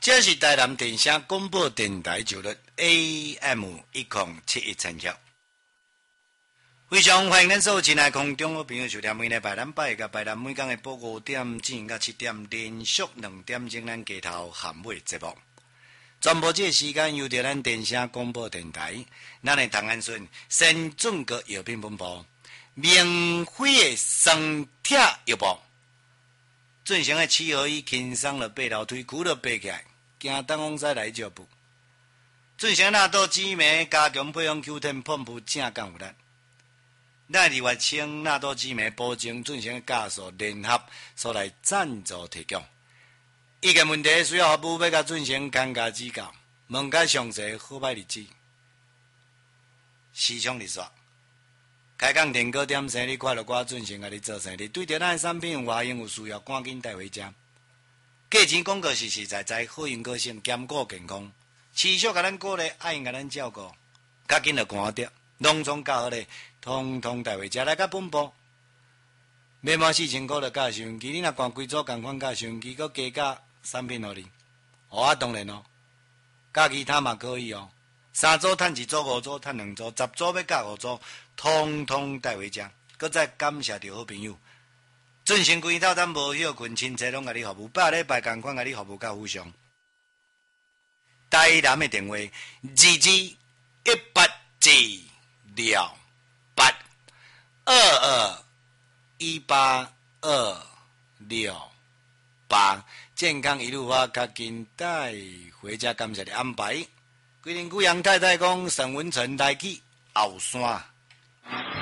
这是台南电声广播电台九六 AM1071千赫。非常欢迎咱所有亲爱空中好朋友收听每礼拜咱8甲拜六每天的晡5点至到7点，连续2点钟咱街头含尾节目。全部这个时间由着咱电声广播电台，咱的唐安顺先准个药品分布，免费的酸铁药包。进行的7合1轻松了爬楼梯，骨了爬起来，行东往西来脚步。进行纳豆紫梅加强配方 Q10 碰布正降有力。咱另外请纳豆紫梅保证进行加速联合所来赞助提供。意见问题需要服务要甲进行尴尬指教，问较详细好歹日子。市场日说，开讲电锅点生意，快乐我进行甲你做生意。对着咱的产品有外用有需要，赶紧带回家。价钱广告实实在在，好用个性，兼顾健康。持续甲咱鼓励，爱甲咱照顾，较紧就赶着。农村较好咧，通通带回家来甲本部。买满4000块就加收音机，你若赶规组共款加收音机，佮加价产品互你。当然哦，加其他嘛可以哦。3组趁1组，5组趁2组，10组要加5组，通通带回家。佮再感谢着好朋友，进行规套咱无休困，亲切拢甲你服务，8礼拜共款甲你服务较有常。台南的电话221828，健康一路发，较紧带回家，感谢你安排。规定古杨太太讲，沈文成来去后山。